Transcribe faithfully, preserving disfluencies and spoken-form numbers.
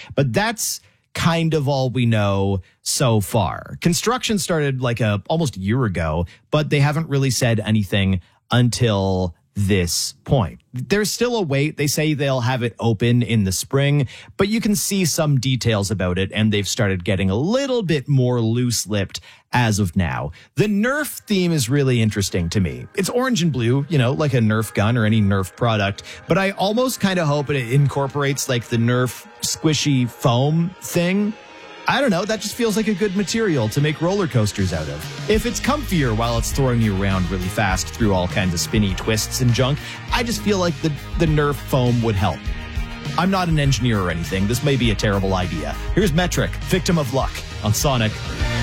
But that's kind of all we know so far. Construction started like a almost a year ago, but they haven't really said anything until this point. There's still a wait. They say they'll have it open in the spring, but you can see some details about it, and they've started getting a little bit more loose-lipped as of now. The Nerf theme is really interesting to me. It's orange and blue, you know, like a Nerf gun or any Nerf product, but I almost kind of hope it incorporates like the Nerf squishy foam thing. I don't know, that just feels like a good material to make roller coasters out of. If it's comfier while it's throwing you around really fast through all kinds of spinny twists and junk, I just feel like the, the Nerf foam would help. I'm not an engineer or anything. This may be a terrible idea. Here's Metric, Victim of Luck on Sonic.